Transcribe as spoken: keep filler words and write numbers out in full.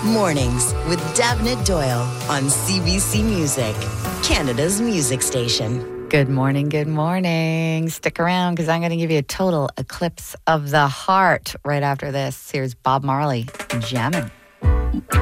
Mornings with Davnit Doyle on C B C Music, Canada's music station. Good morning, good morning. Stick around because I'm going to give you a total eclipse of the heart right after this. Here's Bob Marley, Jammin'.